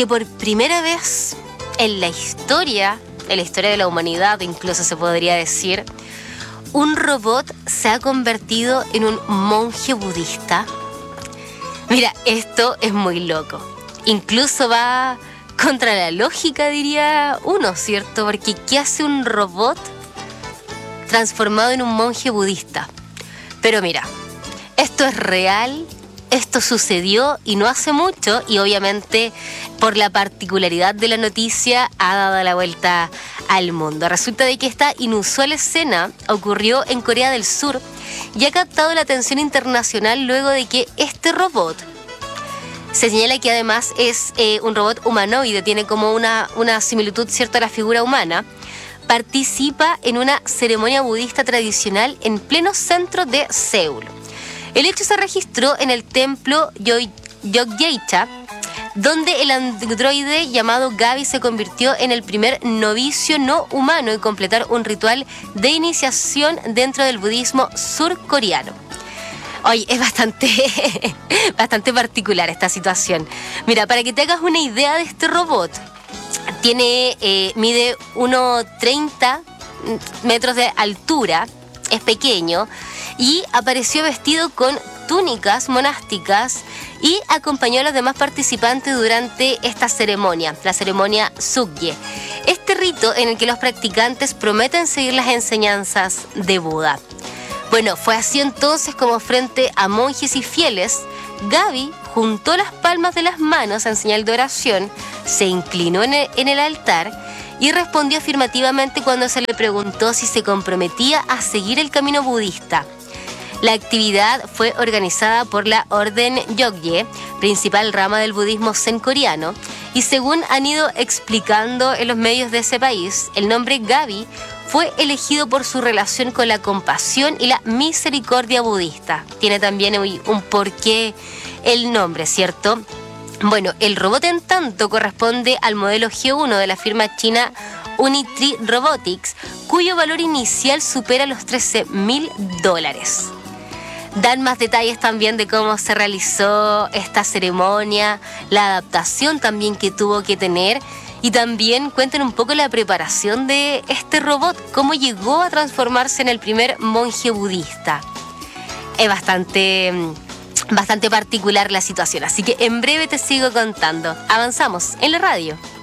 que por primera vez en la historia de la humanidad, incluso se podría decir, un robot se ha convertido en un monje budista. Mira, esto es muy loco. Incluso va contra la lógica, diría uno, ¿cierto? Porque ¿qué hace un robot transformado en un monje budista? Pero mira, esto es real, esto sucedió y no hace mucho, y obviamente por la particularidad de la noticia ha dado la vuelta al mundo. Resulta de que esta inusual escena ocurrió en Corea del Sur y ha captado la atención internacional luego de que este robot, se señala que además es un robot humanoide, tiene como una similitud cierta a la figura humana, participa en una ceremonia budista tradicional en pleno centro de Seúl. El hecho se registró en el templo Yogyecha, donde el androide llamado Gaby se convirtió en el primer novicio no humano en completar un ritual de iniciación dentro del budismo surcoreano. Oye, es bastante particular esta situación. Mira, para que te hagas una idea de este robot, mide 1,30 metros de altura, es pequeño, y apareció vestido con túnicas monásticas y acompañó a los demás participantes durante esta ceremonia, la ceremonia Sugye. Este rito en el que los practicantes prometen seguir las enseñanzas de Buda. Bueno, fue así entonces como frente a monjes y fieles, Gaby juntó las palmas de las manos en señal de oración, se inclinó en el altar y respondió afirmativamente cuando se le preguntó si se comprometía a seguir el camino budista. La actividad fue organizada por la Orden Yogye, principal rama del budismo zen coreano, y según han ido explicando en los medios de ese país, el nombre Gaby fue elegido por su relación con la compasión y la misericordia budista. Tiene también un porqué el nombre, ¿cierto? Bueno, el robot en tanto corresponde al modelo G1 de la firma china Unitree Robotics, cuyo valor inicial supera los $13,000. Dan más detalles también de cómo se realizó esta ceremonia, la adaptación también que tuvo que tener, y también cuentan un poco la preparación de este robot, cómo llegó a transformarse en el primer monje budista. Es bastante particular la situación, así que en breve te sigo contando. Avanzamos en la radio.